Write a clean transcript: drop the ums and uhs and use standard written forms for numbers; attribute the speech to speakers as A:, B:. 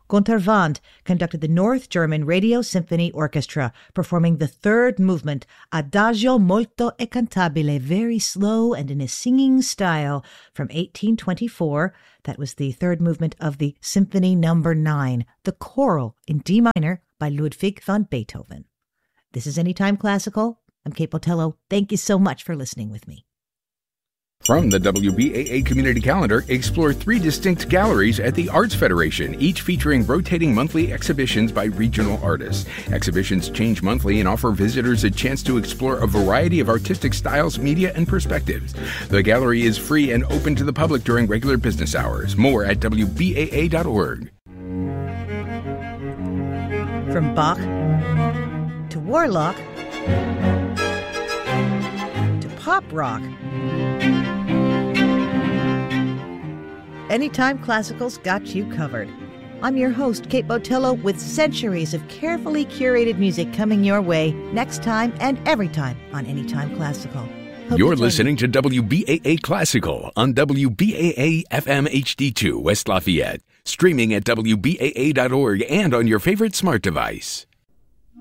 A: Gunther Wandt conducted the North German Radio Symphony Orchestra, performing the third movement, Adagio molto e cantabile, very slow and in a singing style, from 1824. That was the third movement of the Symphony No. 9, the Choral in D minor by Ludwig van Beethoven. This is Anytime Classical. I'm Kate Botello. Thank you so much for listening with me.
B: From the WBAA Community Calendar, explore 3 distinct galleries at the Arts Federation, each featuring rotating monthly exhibitions by regional artists. Exhibitions change monthly and offer visitors a chance to explore a variety of artistic styles, media, and perspectives. The gallery is free and open to the public during regular business hours. More at WBAA.org.
A: From Bach to Warlock to pop rock, Anytime Classical's got you covered. I'm your host, Kate Botello, with centuries of carefully curated music coming your way next time and every time on Anytime Classical.
B: You're listening to WBAA Classical on WBAA FM HD2 West Lafayette, streaming at WBAA.org and on your favorite smart device.